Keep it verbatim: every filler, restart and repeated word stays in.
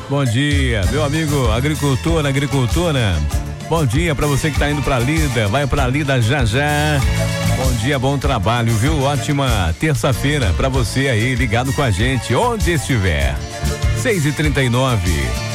Bom dia, meu amigo agricultor, agricultora. Bom dia pra você que tá indo pra Lida, vai pra Lida já já. Bom dia, bom trabalho, viu? Ótima terça-feira pra você aí ligado com a gente, onde estiver. seis e trinta e nove.